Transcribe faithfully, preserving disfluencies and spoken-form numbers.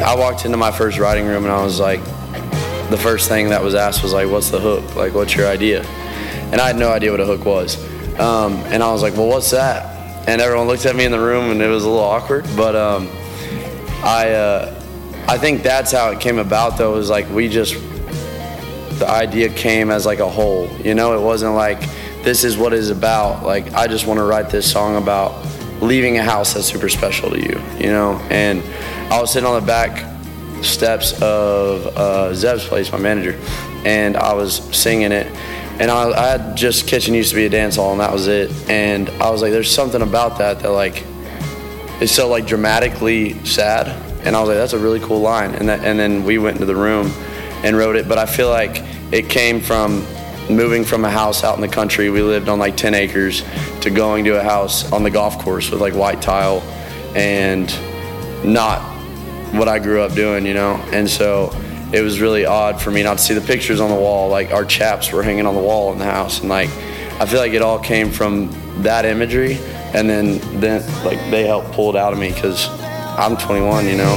I walked into my first writing room and I was like, the first thing that was asked was like, what's the hook? Like, what's your idea? And I had no idea what a hook was. Um, and I was like, well, what's that? And everyone looked at me in the room and it was a little awkward. But um, I, uh, I think that's how it came about though, was like we just, the idea came as like a whole. You know, it wasn't like, this is what it's about. Like, I just want to write this song about leaving a house that's super special to you, you know? And I was sitting on the back steps of uh, Zeb's place, my manager, and I was singing it. And I, I had just Kitchen used to be a dance hall, and that was it. And I was like, there's something about that that like, is so like dramatically sad. And I was like, that's a really cool line. And that, and then we went into the room and wrote it. But I feel like it came from moving from a house out in the country. We lived on like ten acres to going to a house on the golf course with like white tile and not what I grew up doing, you know? And so it was really odd for me not to see the pictures on the wall. Like our chaps were hanging on the wall in the house. And like, I feel like it all came from that imagery. And then, then like they helped pull it out of me because I'm twenty-one, you know?